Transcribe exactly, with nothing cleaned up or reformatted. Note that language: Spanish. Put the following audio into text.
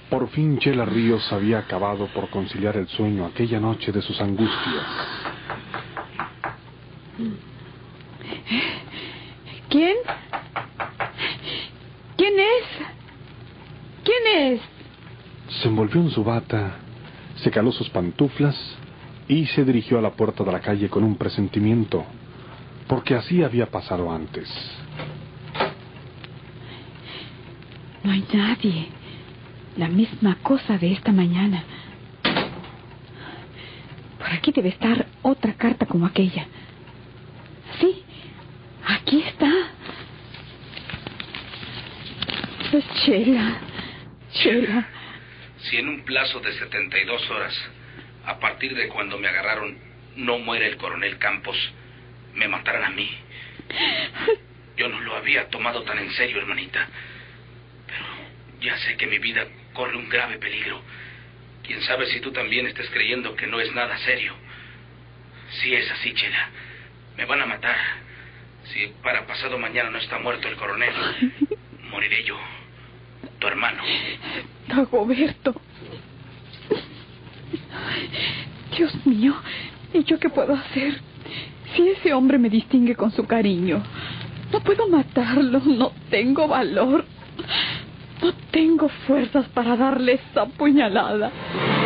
Por fin Chela Ríos había acabado por conciliar el sueño aquella noche de sus angustias. ¿Quién? ¿Quién es? ¿Quién es? Se envolvió en su bata, se caló sus pantuflas y se dirigió a la puerta de la calle con un presentimiento, porque así había pasado antes. No hay nadie. La misma cosa de esta mañana. Por aquí debe estar otra carta como aquella. Sí, aquí está. Es Chela. Chela. Si en un plazo de setenta y dos horas, a partir de cuando me agarraron, no muere el coronel Campos, me matarán a mí. Yo no lo había tomado tan en serio, hermanita. Pero ya sé que mi vida corre un grave peligro. Quién sabe si tú también estés creyendo que no es nada serio. Si es así, Chela, me van a matar. Si para pasado mañana no está muerto el coronel, moriré yo, tu hermano. Dagoberto. Dios mío, ¿y yo qué puedo hacer? Si ese hombre me distingue con su cariño, no puedo matarlo, no tengo valor. No tengo fuerzas para darle esa puñalada.